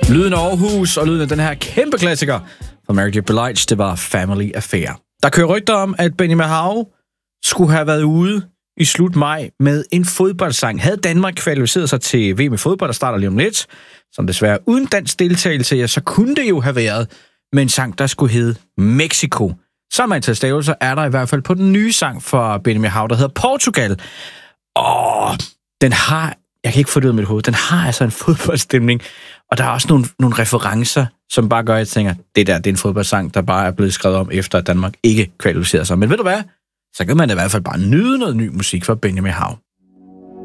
Lyden af Aarhus og lyden af den her kæmpe klassiker fra Mary J. Blige, det var Family Affair. Der kører rygter om, at Benny Mahau skulle have været ude i slut maj med en fodboldsang. Havde Danmark kvalificeret sig til VM i fodbold, der starter lige om lidt, som desværre uden dansk deltagelse, ja, så kunne det jo have været med en sang, der skulle hedde Mexico. Samme antal stavelser er der i hvert fald på den nye sang fra Benny Mahau, der hedder Portugal. Og den har, jeg kan ikke få det ud af mit hoved, den har altså en fodboldstemning, og der er også nogle referencer, som bare gør, at jeg tænker, det er en fodboldsang, der bare er blevet skrevet om, efter at Danmark ikke kvalificerer sig. Men ved du hvad? Så kan man i hvert fald bare nyde noget ny musik fra Benny Mahau.